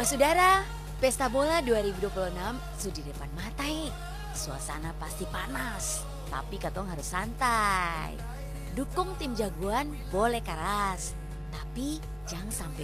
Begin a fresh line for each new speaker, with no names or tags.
Saudara, Pesta Bola 2026 sudah di depan mata Suasana pasti panas, tapi katong harus santai. Dukung tim jagoan boleh keras, tapi jangan sampai